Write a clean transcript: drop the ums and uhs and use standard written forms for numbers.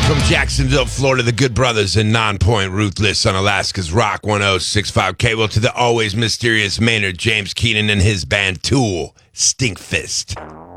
From Jacksonville, Florida, the Good Brothers and Non-Point Ruthless on Alaska's Rock 1065 Cable to the always mysterious Maynard James Keenan and his band Tool, Stinkfist.